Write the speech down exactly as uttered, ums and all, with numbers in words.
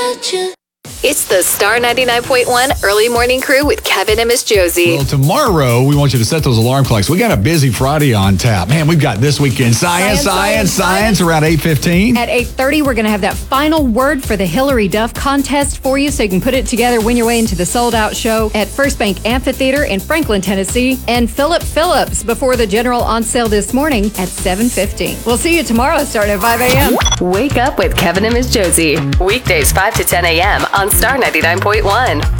about you. It's the Star ninety-nine point one Early Morning Crew with Kevin and Miss Josie. Well, tomorrow, we want you to set those alarm clocks. We got a busy Friday on tap. Man, we've got This Weekend Science, Science, Science, Science, science around eight fifteen. At eight thirty, we're going to have that final word for the Hillary Duff contest for you so you can put it together, win your way into the sold-out show at First Bank Amphitheater in Franklin, Tennessee. And Philip Phillips before the general on sale this morning at seven fifteen. We'll see you tomorrow starting at five a.m. Wake up with Kevin and Miss Josie. Weekdays five to ten a.m. on Star ninety-nine point one.